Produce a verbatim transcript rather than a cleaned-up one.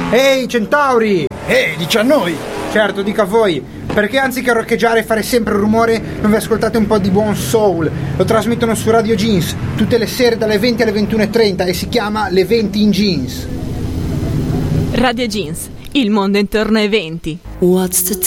Ehi centauri! Ehi, dici a noi! Certo, dica a voi, perché anziché roccheggiare e fare sempre rumore non vi ascoltate un po' di buon soul? Lo trasmettono su Radio Jeans tutte le sere dalle venti alle ventuno e trenta e si chiama Le venti in Jeans. Radio Jeans, il mondo intorno ai venti. What's the